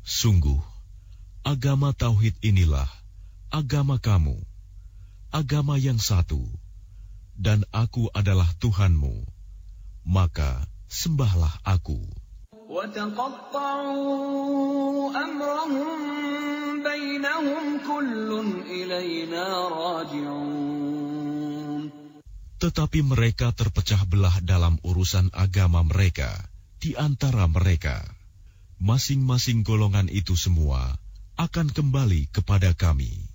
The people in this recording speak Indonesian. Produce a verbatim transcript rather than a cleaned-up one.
Sungguh, agama Tauhid inilah agama kamu, agama yang satu, dan aku adalah Tuhanmu, maka sembahlah aku. Tetapi mereka terpecah belah dalam urusan agama mereka di antara mereka. Masing-masing golongan itu semua akan kembali kepada kami.